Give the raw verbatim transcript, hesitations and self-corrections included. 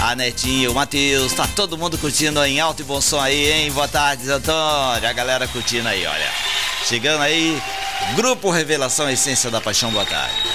a Netinha, o Matheus, tá todo mundo curtindo em alto e bom som aí, hein? Boa tarde, Antônio, a galera curtindo aí, olha. Chegando aí, Grupo Revelação Essência da Paixão, boa tarde.